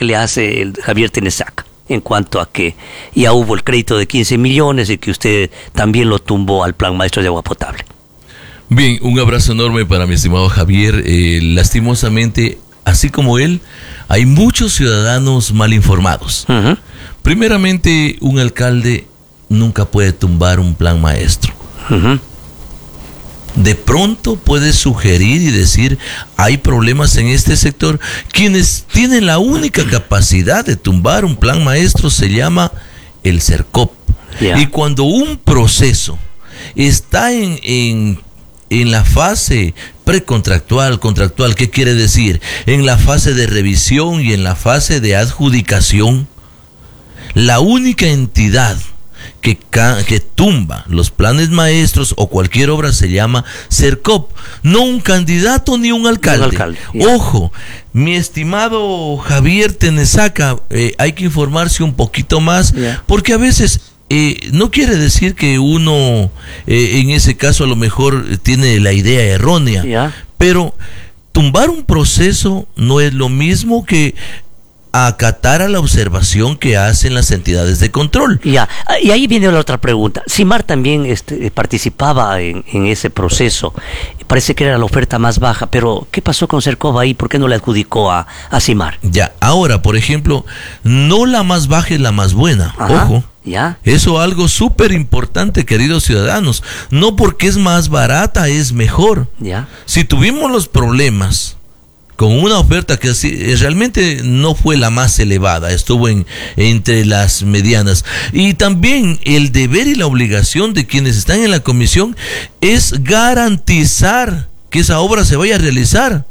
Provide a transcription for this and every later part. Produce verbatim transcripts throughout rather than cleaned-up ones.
que le hace el Javier Tenesaca en cuanto a que ya hubo el crédito de quince millones y que usted también lo tumbó al Plan Maestro de Agua Potable? Bien, un abrazo enorme para mi estimado Javier. Eh, lastimosamente, así como él, hay muchos ciudadanos mal informados. Uh-huh. Primeramente, un alcalde nunca puede tumbar un plan maestro. Uh-huh. De pronto puede sugerir y decir, hay problemas en este sector. Quienes tienen la única capacidad de tumbar un plan maestro se llama el CERCOP. Yeah. Y cuando un proceso está en, en, en la fase precontractual, contractual, ¿qué quiere decir? En la fase de revisión y en la fase de adjudicación, la única entidad Que, que tumba los planes maestros o cualquier obra se llama CERCOP, no un candidato ni un alcalde. Un alcalde yeah. Ojo, mi estimado Javier Tenesaca, eh, hay que informarse un poquito más, yeah. porque a veces eh, no quiere decir que uno eh, en ese caso a lo mejor tiene la idea errónea, yeah. pero tumbar un proceso no es lo mismo que acatar a la observación que hacen las entidades de control. Ya, y ahí viene la otra pregunta. Simar también este, participaba en, en ese proceso. Parece que era la oferta más baja, pero ¿qué pasó con CERCOP ahí? ¿Por qué no le adjudicó a, a Simar? Ya, ahora, por ejemplo, no la más baja es la más buena. Ajá. Ojo. ¿Ya? Eso algo súper importante, queridos ciudadanos. No porque es más barata es mejor. ¿Ya? Si tuvimos los problemas con una oferta que realmente no fue la más elevada, estuvo en, entre las medianas. Y también el deber y la obligación de quienes están en la comisión es garantizar que esa obra se vaya a realizar.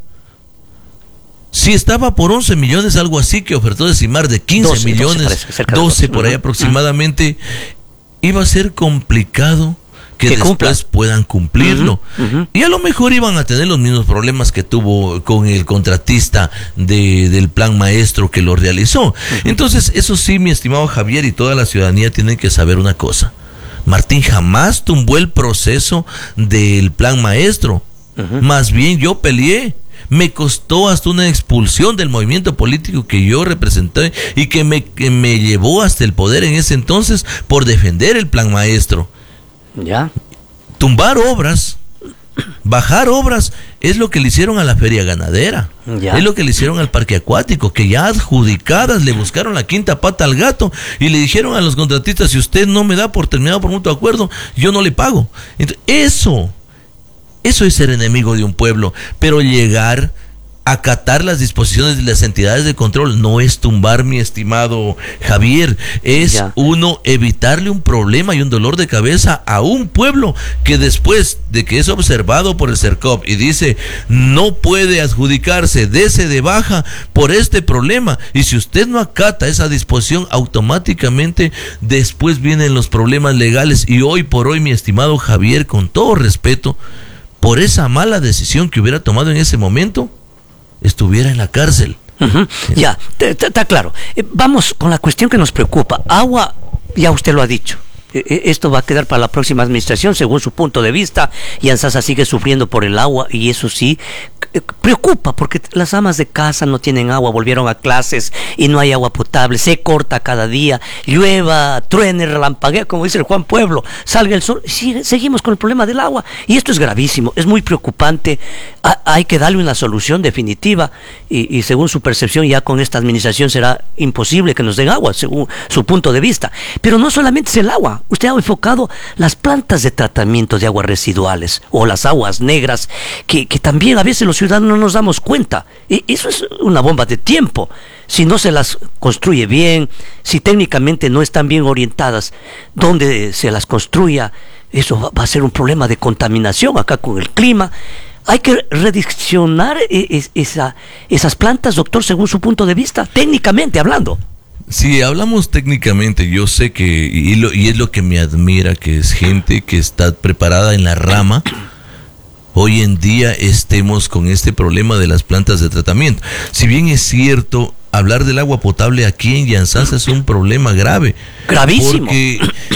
Si estaba por once millones, algo así que ofertó de Simar de quince doce, millones, doce, parece, doce por ahí uh-huh. aproximadamente, uh-huh. iba a ser complicado que, que después cumpla. puedan cumplirlo. Uh-huh, uh-huh. Y a lo mejor iban a tener los mismos problemas que tuvo con el contratista de, del plan maestro que lo realizó. Uh-huh. Entonces, eso sí, mi estimado Javier y toda la ciudadanía tienen que saber una cosa. Martín jamás tumbó el proceso del plan maestro. Uh-huh. Más bien yo peleé. Me costó hasta una expulsión del movimiento político que yo representé y que me, que me llevó hasta el poder en ese entonces por defender el plan maestro. Ya. Tumbar obras, bajar obras, es lo que le hicieron a la feria ganadera, ya. es lo que le hicieron al parque acuático, que ya adjudicadas le buscaron la quinta pata al gato y le dijeron a los contratistas, si usted no me da por terminado por mutuo acuerdo, yo no le pago. Entonces, eso, eso es ser enemigo de un pueblo, pero llegar acatar las disposiciones de las entidades de control no es tumbar, mi estimado Javier, es ya. uno evitarle un problema y un dolor de cabeza a un pueblo que después de que es observado por el CERCOP y dice no puede adjudicarse, dese de baja por este problema, y si usted no acata esa disposición, automáticamente después vienen los problemas legales. Y hoy por hoy, mi estimado Javier, con todo respeto, por esa mala decisión que hubiera tomado en ese momento, estuviera en la cárcel. Uh-huh. Ya, está claro. Eh, vamos con la cuestión que nos preocupa. Agua, ya usted lo ha dicho. Eh, esto va a quedar para la próxima administración, según su punto de vista. Y Ansasa sigue sufriendo por el agua, y eso sí eh, preocupa, porque las amas de casa no tienen agua, volvieron a clases y no hay agua potable, se corta cada día, llueva, truene, relampaguea, como dice el Juan Pueblo, salga el sol, sigue, seguimos con el problema del agua, y esto es gravísimo, es muy preocupante. Ha, hay que darle una solución definitiva, y, y según su percepción ya con esta administración será imposible que nos den agua, según su punto de vista. Pero no solamente es el agua, usted ha enfocado las plantas de tratamiento de aguas residuales o las aguas negras, que, que también a veces los ciudadanos no nos damos cuenta. Y eso es una bomba de tiempo. Si no se las construye bien, si técnicamente no están bien orientadas, donde se las construya, eso va, va a ser un problema de contaminación acá con el clima. Hay que redireccionar esa, esas plantas, doctor, según su punto de vista, técnicamente hablando. Si hablamos técnicamente, yo sé que, y, lo, y es lo que me admira, que es gente que está preparada en la rama, hoy en día estemos con este problema de las plantas de tratamiento. Si bien es cierto, hablar del agua potable aquí en Yantzaza es un problema grave. Gravísimo. Porque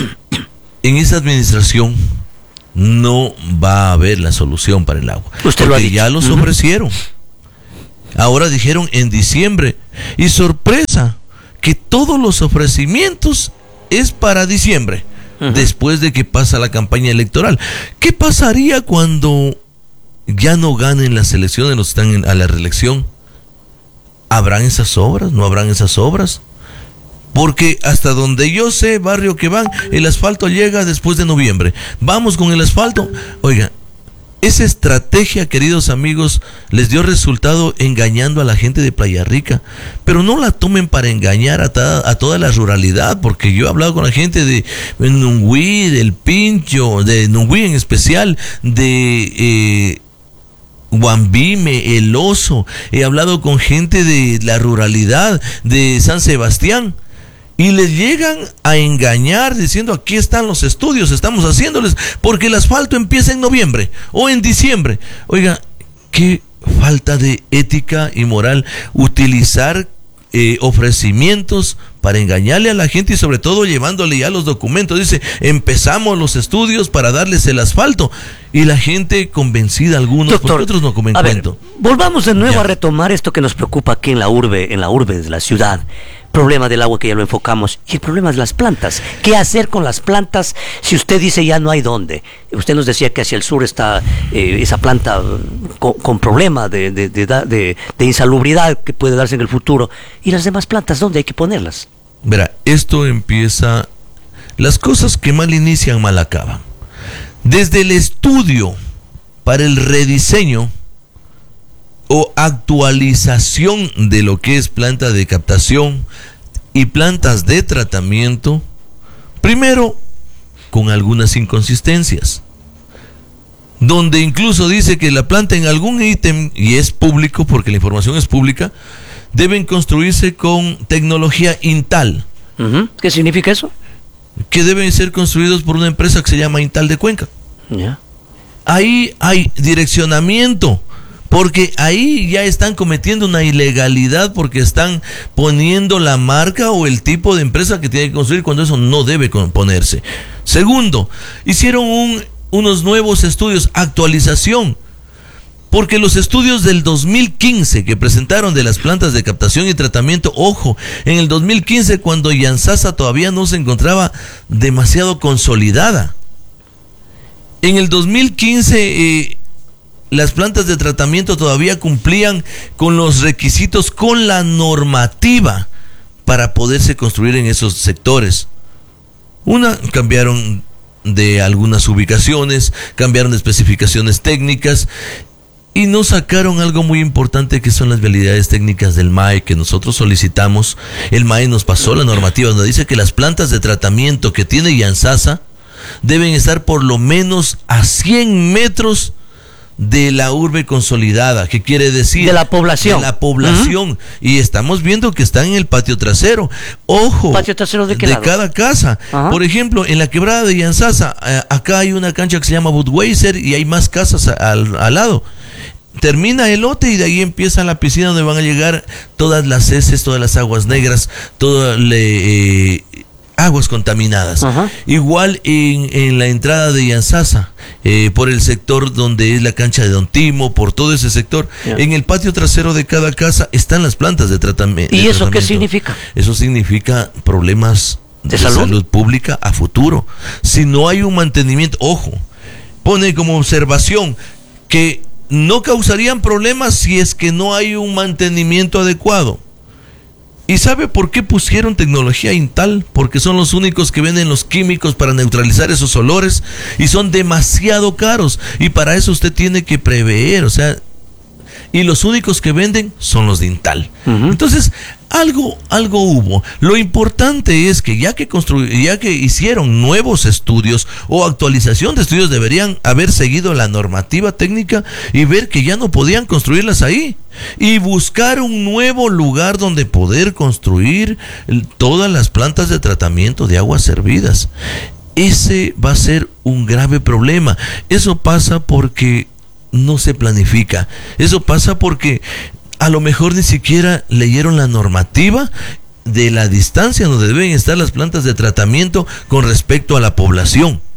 en esa administración no va a haber la solución para el agua. Usted lo ha dicho. Ya los ofrecieron. Ahora dijeron en diciembre. Y sorpresa, que todos los ofrecimientos es para diciembre, uh-huh. después de que pasa la campaña electoral. ¿Qué pasaría cuando ya no ganen las elecciones, los están en, a la reelección? ¿Habrán esas obras? ¿No habrán esas obras? Porque hasta donde yo sé, barrio que van, el asfalto llega después de noviembre. Vamos con el asfalto. Oiga, esa estrategia, queridos amigos, les dio resultado engañando a la gente de Playa Rica. Pero no la tomen para engañar a, ta, a toda la ruralidad, porque yo he hablado con la gente de Nungüí, del Pincho, de Nungüí en especial, de eh, Guambime, El Oso. He hablado con gente de la ruralidad, de San Sebastián. Y les llegan a engañar diciendo aquí están los estudios, estamos haciéndoles, porque el asfalto empieza en noviembre o en diciembre. Oiga, qué falta de ética y moral utilizar eh, ofrecimientos para engañarle a la gente y sobre todo llevándole ya los documentos. Dice, empezamos los estudios para darles el asfalto. Y la gente convencida, algunos, Doctor, porque otros no comen a cuento. Ver, volvamos de nuevo ya. a retomar esto que nos preocupa aquí en la urbe, en la urbe de la ciudad. Problema del agua que ya lo enfocamos y el problema de las plantas. ¿Qué hacer con las plantas si usted dice ya no hay dónde? Usted nos decía que hacia el sur está eh, esa planta con, con problema de, de, de, de, de insalubridad que puede darse en el futuro. ¿Y las demás plantas dónde hay que ponerlas? Verá, esto empieza... Las cosas que mal inician, mal acaban. Desde el estudio para el rediseño o actualización de lo que es planta de captación y plantas de tratamiento, primero con algunas inconsistencias, donde incluso dice que la planta en algún ítem, y es público porque la información es pública, deben construirse con tecnología Intal. Uh-huh. ¿Qué significa eso? Que deben ser construidos por una empresa que se llama Intal de Cuenca. Yeah. Ahí hay direccionamiento, porque ahí ya están cometiendo una ilegalidad porque están poniendo la marca o el tipo de empresa que tiene que construir cuando eso no debe ponerse. Segundo, hicieron un, unos nuevos estudios, actualización, porque los estudios del dos mil quince que presentaron de las plantas de captación y tratamiento, ojo, en el dos mil quince cuando Yansasa todavía no se encontraba demasiado consolidada. En el dos mil quince eh, las plantas de tratamiento todavía cumplían con los requisitos, con la normativa para poderse construir en esos sectores. Una, cambiaron de algunas ubicaciones, cambiaron de especificaciones técnicas y no sacaron algo muy importante que son las vialidades técnicas del M A E que nosotros solicitamos. El M A E nos pasó la normativa donde dice que las plantas de tratamiento que tiene Yansasa deben estar por lo menos a cien metros de la urbe consolidada. ¿Qué quiere decir? De la población. De la población. Uh-huh. Y estamos viendo que están en el patio trasero. Ojo. ¿Patio trasero de qué de lado? cada casa. Uh-huh. Por ejemplo, en la quebrada de Yansasa, eh, acá hay una cancha que se llama Budweiser y hay más casas al, al lado. Termina el lote y de ahí empieza la piscina donde van a llegar todas las heces, todas las aguas negras, todas le, eh, aguas contaminadas. Uh-huh. Igual en, en la entrada de Yansasa, eh, por el sector donde es la cancha de Don Timo, por todo ese sector, yeah. En el patio trasero de cada casa están las plantas de, tratami- ¿Y de eso tratamiento. qué significa? Eso significa problemas de, de salud? salud pública a futuro. Si no hay un mantenimiento, ojo, pone como observación que no causarían problemas si es que no hay un mantenimiento adecuado. ¿Y sabe por qué pusieron tecnología Intal? Porque son los únicos que venden los químicos para neutralizar esos olores y son demasiado caros. Y para eso usted tiene que prever, o sea, y los únicos que venden son los de Intal. Uh-huh. Entonces, algo, algo hubo. Lo importante es que ya que constru- ya que hicieron nuevos estudios o actualización de estudios, deberían haber seguido la normativa técnica y ver que ya no podían construirlas ahí. Y buscar un nuevo lugar donde poder construir todas las plantas de tratamiento de aguas servidas. Ese va a ser un grave problema. Eso pasa porque no se planifica. Eso pasa porque a lo mejor ni siquiera leyeron la normativa de la distancia donde deben estar las plantas de tratamiento con respecto a la población.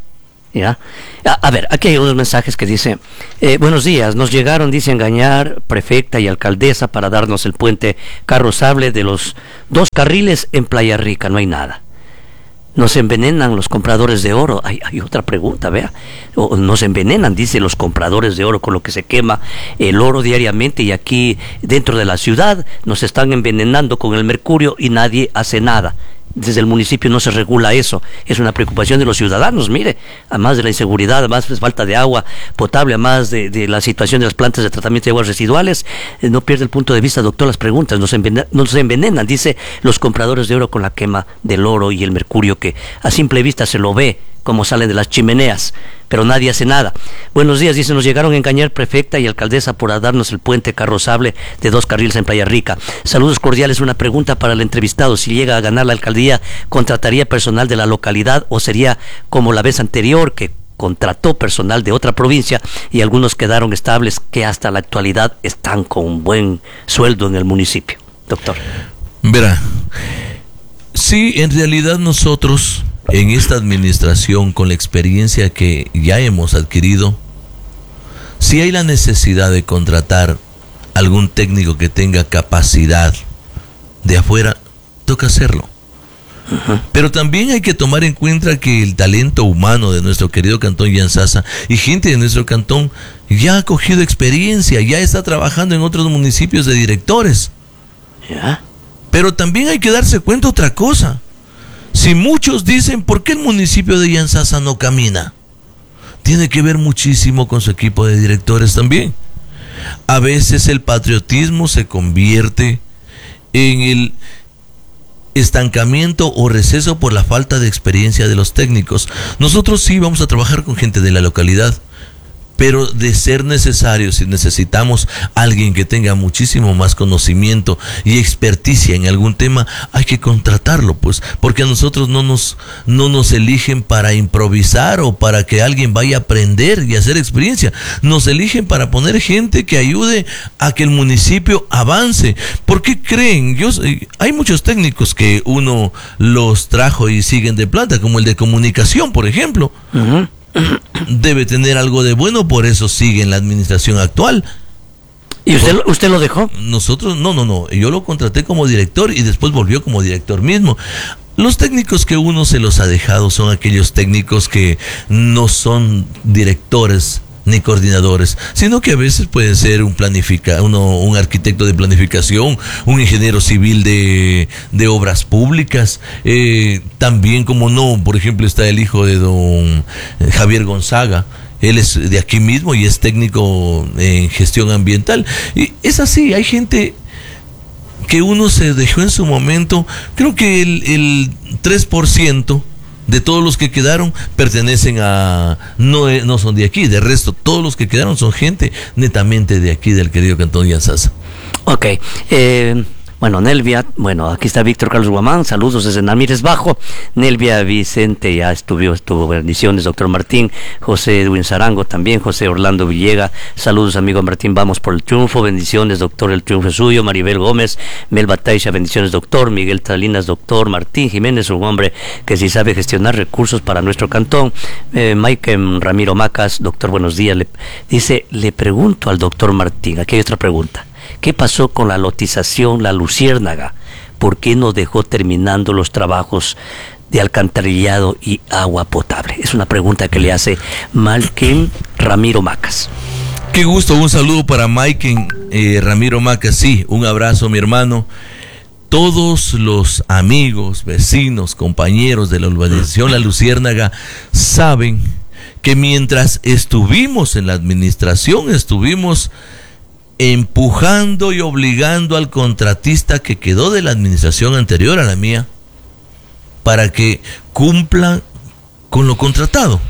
¿Ya? A, a ver, aquí hay unos mensajes que dice, eh, buenos días, nos llegaron, dice, engañar prefecta y alcaldesa para darnos el puente carrozable de los dos carriles en Playa Rica, no hay nada. Nos envenenan los compradores de oro. Hay, hay otra pregunta, vea. O, nos envenenan, dice, los compradores de oro, con lo que se quema el oro diariamente, y aquí dentro de la ciudad nos están envenenando con el mercurio y nadie hace nada. Desde el municipio no se regula eso. Es una preocupación de los ciudadanos, mire, además de la inseguridad, además de falta de agua potable, además de, de la situación de las plantas de tratamiento de aguas residuales. Eh, no pierde el punto de vista, doctor, las preguntas. Nos envenenan, nos envenenan, dice, los compradores de oro con la quema del oro y el mercurio, que a simple vista se lo ve como salen de las chimeneas, pero nadie hace nada. Buenos días, dice, nos llegaron a engañar prefecta y alcaldesa por darnos el puente carrozable de dos carriles en Playa Rica. Saludos cordiales, una pregunta para el entrevistado: si llega a ganar la alcaldía, ¿contrataría personal de la localidad o sería como la vez anterior, que contrató personal de otra provincia y algunos quedaron estables que hasta la actualidad están con un buen sueldo en el municipio? Doctor. Verá, sí, en realidad nosotros en esta administración, con la experiencia que ya hemos adquirido, si hay la necesidad de contratar algún técnico que tenga capacidad de afuera, toca hacerlo. Uh-huh. Pero también hay que tomar en cuenta que el talento humano de nuestro querido cantón Yantzaza y gente de nuestro cantón ya ha cogido experiencia, ya está trabajando en otros municipios de directores. ¿Ya? Pero también hay que darse cuenta otra cosa. Si muchos dicen, ¿por qué el municipio de Yantzaza no camina? Tiene que ver muchísimo con su equipo de directores también. A veces el patriotismo se convierte en el estancamiento o receso por la falta de experiencia de los técnicos. Nosotros sí vamos a trabajar con gente de la localidad, pero de ser necesario, si necesitamos alguien que tenga muchísimo más conocimiento y experticia en algún tema, hay que contratarlo, pues, porque a nosotros no nos, no nos eligen para improvisar o para que alguien vaya a aprender y hacer experiencia. Nos eligen para poner gente que ayude a que el municipio avance. ¿Por qué creen? Yo, hay muchos técnicos que uno los trajo y siguen de planta, como el de comunicación, por ejemplo. Uh-huh. Debe tener algo de bueno, por eso sigue en la administración actual. ¿Y usted, usted lo dejó? Nosotros, no, no, no, yo lo contraté como director y después volvió como director mismo. Los técnicos que uno se los ha dejado son aquellos técnicos que no son directores ni coordinadores, sino que a veces pueden ser un planifica, uno, un arquitecto de planificación, un ingeniero civil de, de obras públicas, eh, también, como no, por ejemplo, está el hijo de don Javier Gonzaga. Él es de aquí mismo y es técnico en gestión ambiental. Y es así, hay gente que uno se dejó en su momento. Creo que el, el tres por ciento de todos los que quedaron pertenecen a, no, no son de aquí, de resto todos los que quedaron son gente netamente de aquí, del querido cantón Yantzaza. Ok, eh, bueno, Nelvia, bueno, aquí está Víctor Carlos Guamán, saludos desde Namírez Bajo. Nelvia Vicente ya estuvo, estuvo, bendiciones, doctor Martín. José Edwin Zarango también, José Orlando Villega, saludos amigo Martín, vamos por el triunfo, bendiciones doctor, el triunfo es suyo. Maribel Gómez, Mel Bataixa, bendiciones doctor. Miguel Talinas, doctor. Martín Jiménez, un hombre que sí sabe gestionar recursos para nuestro cantón. eh, Mike Ramiro Macas, doctor, buenos días. Le, dice, le pregunto al doctor Martín, aquí hay otra pregunta: ¿qué pasó con la lotización La Luciérnaga? ¿Por qué no dejó terminando los trabajos de alcantarillado y agua potable? Es una pregunta que le hace Malkin Ramiro Macas. Qué gusto, un saludo para Malkin eh, Ramiro Macas. Sí, un abrazo, mi hermano. Todos los amigos, vecinos, compañeros de la urbanización La Luciérnaga saben que mientras estuvimos en la administración, estuvimos empujando y obligando al contratista que quedó de la administración anterior a la mía para que cumpla con lo contratado.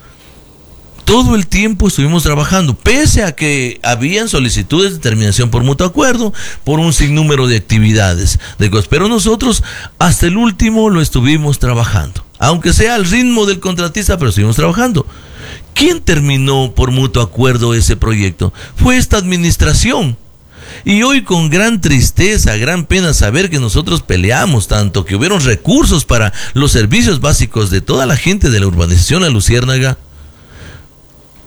Todo el tiempo estuvimos trabajando, pese a que habían solicitudes de terminación por mutuo acuerdo, por un sinnúmero de actividades, de cosas, pero nosotros hasta el último lo estuvimos trabajando, aunque sea al ritmo del contratista, pero estuvimos trabajando. ¿Quién terminó por mutuo acuerdo ese proyecto? Fue esta administración. Y hoy, con gran tristeza, gran pena saber que nosotros peleamos tanto, que hubieron recursos para los servicios básicos de toda la gente de la urbanización La Luciérnaga,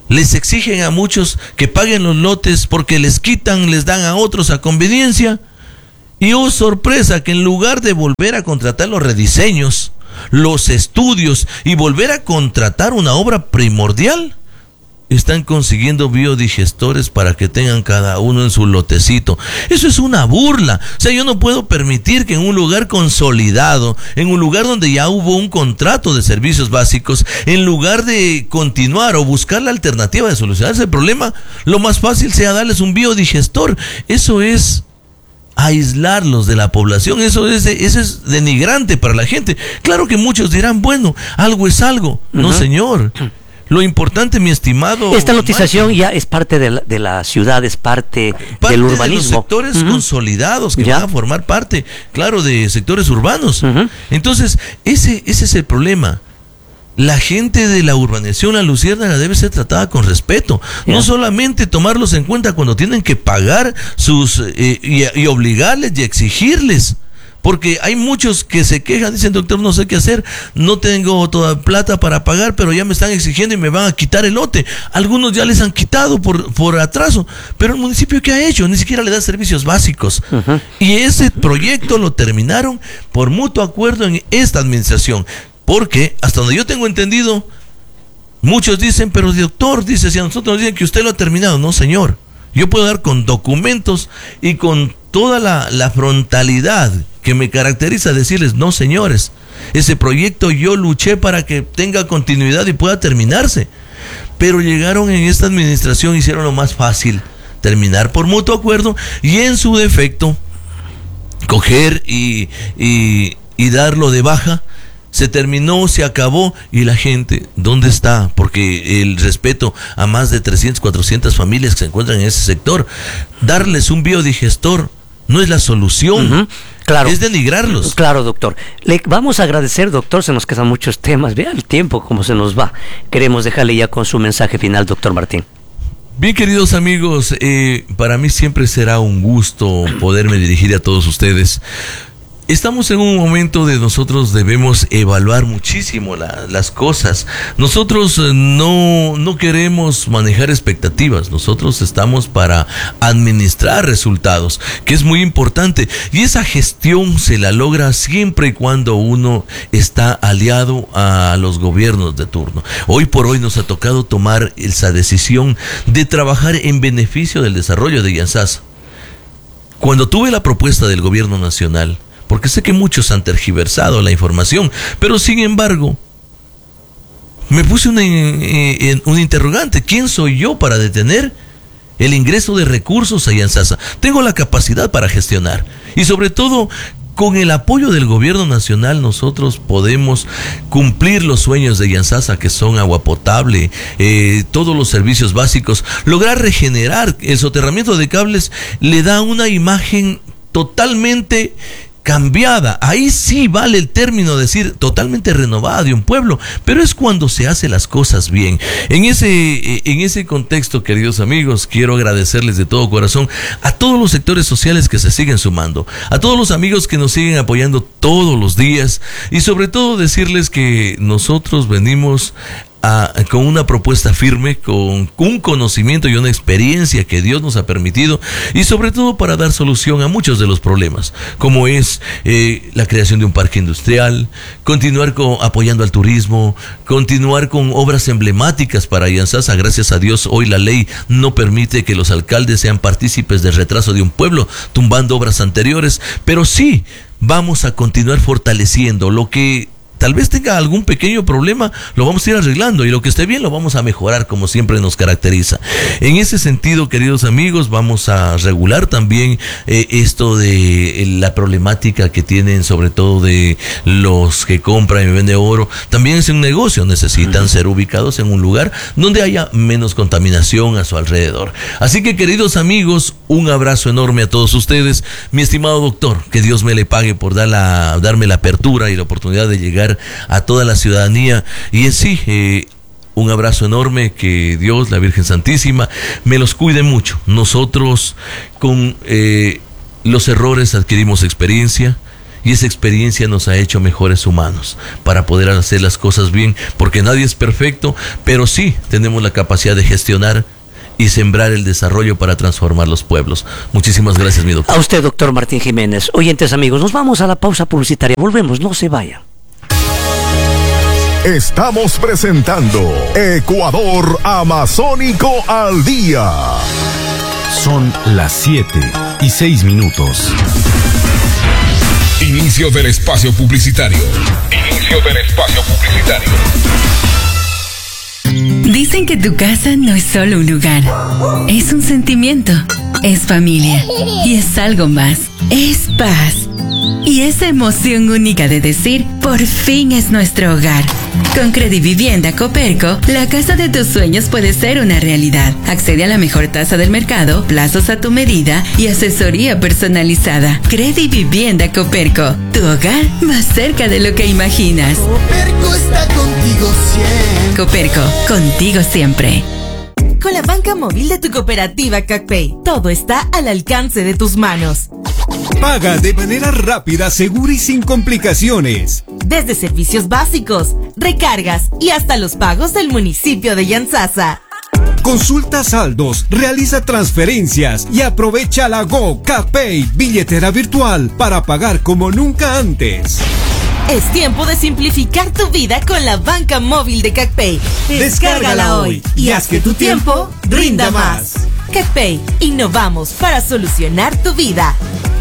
Les exigen a muchos que paguen los lotes porque les quitan, les dan a otros a conveniencia. Y oh sorpresa, que en lugar de volver a contratar los rediseños, los estudios y volver a contratar una obra primordial, están consiguiendo biodigestores para que tengan cada uno en su lotecito. Eso es una burla. O sea, yo no puedo permitir que en un lugar consolidado, en un lugar donde ya hubo un contrato de servicios básicos, en lugar de continuar o buscar la alternativa de solucionar ese problema, lo más fácil sea darles un biodigestor. Eso es aislarlos de la población. Eso es, eso es denigrante para la gente. Claro que muchos dirán, bueno, algo es algo. Uh-huh. No, señor. Lo importante, mi estimado... Esta lotización Martín, ya es parte de la, de la ciudad, es parte, parte del urbanismo. De los sectores uh-huh. consolidados que ¿Ya? van a formar parte, claro, de sectores urbanos. Uh-huh. Entonces, ese, ese es el problema. La gente de la urbanización, la Luciérnaga, debe ser tratada con respeto. Yeah. No solamente tomarlos en cuenta cuando tienen que pagar sus eh, y, y obligarles y exigirles. Porque hay muchos que se quejan, dicen, doctor, no sé qué hacer, no tengo toda plata para pagar, pero ya me están exigiendo y me van a quitar el lote. Algunos ya les han quitado por, por atraso, pero el municipio, ¿qué ha hecho? Ni siquiera le da servicios básicos. Uh-huh. Y ese proyecto lo terminaron por mutuo acuerdo en esta administración. Porque, hasta donde yo tengo entendido, muchos dicen, pero doctor, dice, si a nosotros nos dicen que usted lo ha terminado. No, señor. Yo puedo dar con documentos y con toda la, la frontalidad que me caracteriza decirles, no, señores, ese proyecto yo luché para que tenga continuidad y pueda terminarse. Pero llegaron en esta administración, hicieron lo más fácil, terminar por mutuo acuerdo y en su defecto, coger y, y, y darlo de baja. Se terminó, se acabó, y la gente, ¿dónde está? Porque el respeto a más de trescientas, cuatrocientas familias que se encuentran en ese sector, darles un biodigestor no es la solución. Uh-huh. Claro. Es denigrarlos. Claro, doctor. Le vamos a agradecer, doctor, se nos quedan muchos temas. Vea el tiempo, cómo se nos va. Queremos dejarle ya con su mensaje final, doctor Martín. Bien, queridos amigos, eh, para mí siempre será un gusto poderme dirigir a todos ustedes. Estamos en un momento de nosotros debemos evaluar muchísimo la, las cosas. Nosotros no, no queremos manejar expectativas. Nosotros estamos para administrar resultados, que es muy importante. Y esa gestión se la logra siempre y cuando uno está aliado a los gobiernos de turno. Hoy por hoy nos ha tocado tomar esa decisión de trabajar en beneficio del desarrollo de Yantzaza. Cuando tuve la propuesta del gobierno nacional, porque sé que muchos han tergiversado la información, pero sin embargo, me puse un, eh, un interrogante. ¿Quién soy yo para detener el ingreso de recursos a Yantzaza? Tengo la capacidad para gestionar y sobre todo, con el apoyo del gobierno nacional, nosotros podemos cumplir los sueños de Yantzaza, que son agua potable, eh, todos los servicios básicos, lograr regenerar. El soterramiento de cables le da una imagen totalmente cambiada. Ahí sí vale el término decir totalmente renovada de un pueblo, pero es cuando se hace las cosas bien. En ese, en ese contexto, queridos amigos, quiero agradecerles de todo corazón a todos los sectores sociales que se siguen sumando, a todos los amigos que nos siguen apoyando todos los días y sobre todo decirles que nosotros venimos A, con una propuesta firme, con un conocimiento y una experiencia que Dios nos ha permitido y sobre todo para dar solución a muchos de los problemas, como es eh, la creación de un parque industrial, continuar con, apoyando al turismo, continuar con obras emblemáticas para Yantzaza. Gracias a Dios hoy la ley no permite que los alcaldes sean partícipes del retraso de un pueblo, tumbando obras anteriores, pero sí vamos a continuar fortaleciendo lo que tal vez tenga algún pequeño problema, lo vamos a ir arreglando y lo que esté bien lo vamos a mejorar como siempre nos caracteriza. En ese sentido, queridos amigos, vamos a regular también eh, esto de eh, la problemática que tienen sobre todo de los que compran y venden oro. También es un negocio, necesitan uh-huh. ser ubicados en un lugar donde haya menos contaminación a su alrededor. Así que, queridos amigos, un abrazo enorme a todos ustedes. Mi estimado doctor, que Dios me le pague por dar la, darme la apertura y la oportunidad de llegar a toda la ciudadanía y en sí eh, un abrazo enorme, que Dios, la Virgen Santísima me los cuide mucho. Nosotros con eh, los errores adquirimos experiencia y esa experiencia nos ha hecho mejores humanos para poder hacer las cosas bien, porque nadie es perfecto, pero sí tenemos la capacidad de gestionar y sembrar el desarrollo para transformar los pueblos. Muchísimas gracias, mi doctor. A usted, doctor Martín Jiménez. Oyentes amigos, nos vamos a la pausa publicitaria. Volvemos, no se vayan. Estamos presentando Ecuador Amazónico al Día. Son las siete y seis minutos. Inicio del espacio publicitario. Inicio del espacio publicitario. Dicen que tu casa no es solo un lugar, es un sentimiento, es familia y es algo más, es paz. Y esa emoción única de decir, por fin es nuestro hogar. Con Credivivienda Coperco, la casa de tus sueños puede ser una realidad. Accede a la mejor tasa del mercado, plazos a tu medida y asesoría personalizada. Credivivienda Coperco, tu hogar más cerca de lo que imaginas. Coperco está contigo siempre. Coperco, contigo siempre. Con la banca móvil de tu cooperativa CacPay, todo está al alcance de tus manos. Paga de manera rápida, segura y sin complicaciones. Desde servicios básicos, recargas y hasta los pagos del municipio de Yantzaza. Consulta saldos, realiza transferencias y aprovecha la Go CacPay, billetera virtual, para pagar como nunca antes. Es tiempo de simplificar tu vida con la banca móvil de CacPay. Descárgala hoy y haz que tu tiempo rinda más. CacPay, innovamos para solucionar tu vida.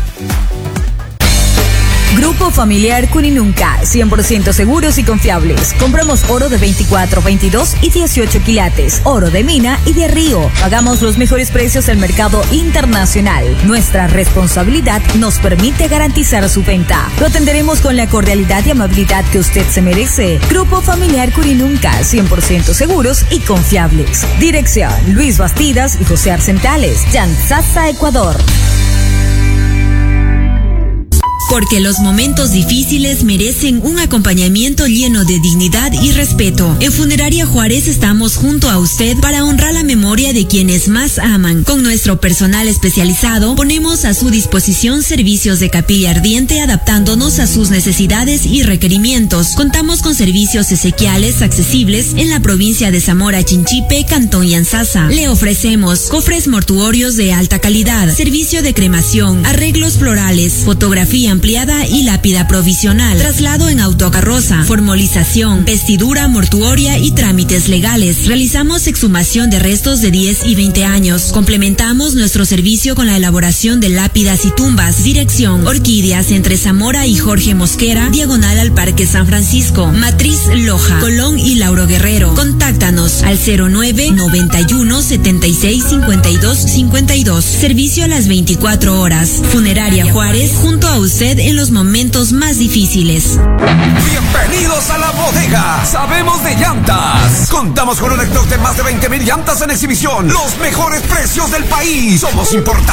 Grupo Familiar Cuninunca, cien por ciento seguros y confiables. Compramos oro de veinticuatro, veintidós y dieciocho quilates, oro de mina y de río. Pagamos los mejores precios del mercado internacional. Nuestra responsabilidad nos permite garantizar su venta. Lo atenderemos con la cordialidad y amabilidad que usted se merece. Grupo Familiar Cuninunca, cien por ciento seguros y confiables. Dirección: Luis Bastidas y José Arcentales, Yantzaza, Ecuador. Porque los momentos difíciles merecen un acompañamiento lleno de dignidad y respeto. En Funeraria Juárez estamos junto a usted para honrar la memoria de quienes más aman. Con nuestro personal especializado ponemos a su disposición servicios de capilla ardiente adaptándonos a sus necesidades y requerimientos. Contamos con servicios esequiales accesibles en la provincia de Zamora Chinchipe, Cantón Yantzaza. Le ofrecemos cofres mortuorios de alta calidad, servicio de cremación, arreglos florales, fotografía ampliada y lápida provisional, traslado en autocarroza, formalización, vestidura mortuoria y trámites legales. Realizamos exhumación de restos de diez y veinte años. Complementamos nuestro servicio con la elaboración de lápidas y tumbas. Dirección: Orquídeas entre Zamora y Jorge Mosquera, diagonal al Parque San Francisco, Matriz Loja, Colón y Lauro Guerrero. Contáctanos al cero nueve, noventa y uno, setenta y seis, cincuenta y dos, cincuenta y dos. Servicio a las veinticuatro horas. Funeraria Juárez, junto a usted en los momentos más difíciles. Bienvenidos a la bodega. Sabemos de llantas. Contamos con un stock de más de veinte mil llantas en exhibición. Los mejores precios del país. Somos importadores